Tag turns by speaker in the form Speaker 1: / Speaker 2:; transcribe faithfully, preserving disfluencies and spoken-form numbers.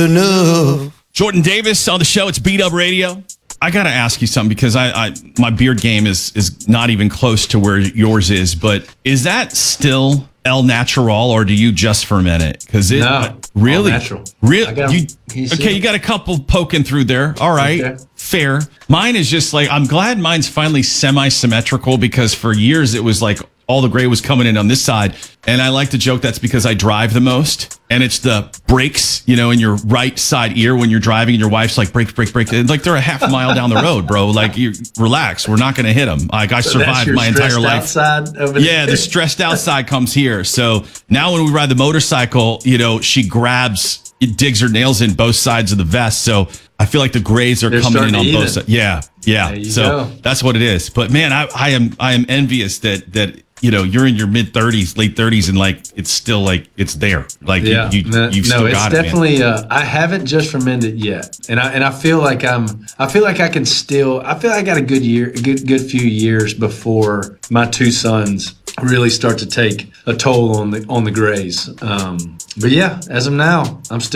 Speaker 1: enough.
Speaker 2: Jordan Davis on the show. It's Beat Up Radio. I got to ask you something because I, I my beard game is is not even close to where yours is. But is that still El Natural, or do you just ferment it? Because it
Speaker 3: no,
Speaker 2: really,
Speaker 3: natural.
Speaker 2: Really,
Speaker 3: you,
Speaker 2: okay. You got a couple poking through there. All right, okay. Fair. Mine is just like, I'm glad mine's finally semi-symmetrical, because for years it was like all the gray was coming in on this side. And I like to joke that's because I drive the most. And it's the brakes, you know, in your right side ear when you're driving, and your wife's like, brake, brake, brake. And like, they're a half mile down the road, bro. Like, you relax. We're not going to hit them. Like, I
Speaker 3: so
Speaker 2: survived my entire life.
Speaker 3: Outside over
Speaker 2: yeah, the stressed out side comes here. So now when we ride the motorcycle, you know, she grabs, it digs her nails in both sides of the vest. So I feel like the grays are
Speaker 3: They're
Speaker 2: coming in on
Speaker 3: even.
Speaker 2: both sides. Yeah, yeah. So
Speaker 3: go.
Speaker 2: that's what it is. But man, I, I am I am envious that that you know, you're in your mid thirties, late thirties, and like it's still like it's there. Like
Speaker 3: yeah.
Speaker 2: you, you
Speaker 3: no,
Speaker 2: you've
Speaker 3: no,
Speaker 2: still
Speaker 3: it's
Speaker 2: got it.
Speaker 3: definitely. Uh, I haven't just fermented yet, and I and I feel like I'm. I feel like I can still. I feel like I got a good year, a good good few years before my two sons really start to take a toll on the on the grays. Um, but yeah, as of now, I'm still.